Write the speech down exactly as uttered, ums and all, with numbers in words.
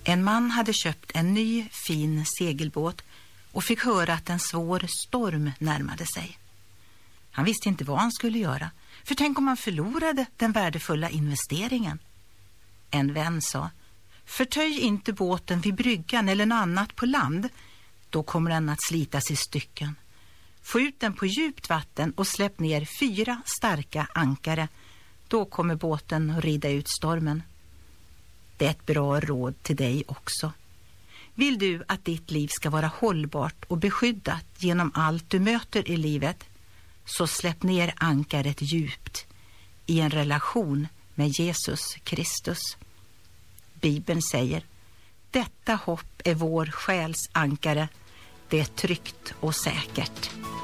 En man hade köpt en ny fin segelbåt och fick höra att en svår storm närmade sig. Han visste inte vad han skulle göra, för tänk om han förlorade den värdefulla investeringen. En vän sa: förtöj inte båten vid bryggan eller något annat på land, då kommer den att slitas i stycken. Få ut den på djupt vatten och släpp ner fyra starka ankare, då kommer båten att rida ut stormen. Det är ett bra råd till dig också. Vill du att ditt liv ska vara hållbart och beskyddat genom allt du möter i livet, så släpp ner ankaret djupt i en relation med Jesus Kristus. Bibeln säger: detta hopp är vår själs ankare, det är tryggt och säkert.